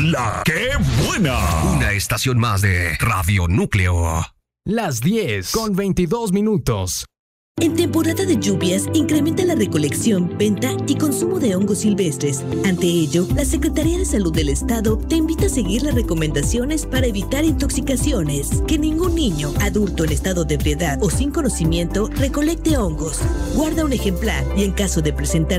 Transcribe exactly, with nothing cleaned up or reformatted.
La que buena. Una estación más de Radio Núcleo. Las diez con veintidós minutos. En temporada de lluvias, incrementa la recolección, venta y consumo de hongos silvestres. Ante ello, la Secretaría de Salud del Estado te invita a seguir las recomendaciones para evitar intoxicaciones. Que ningún niño, adulto en estado de ebriedad o sin conocimiento recolecte hongos. Guarda un ejemplar y en caso de presentar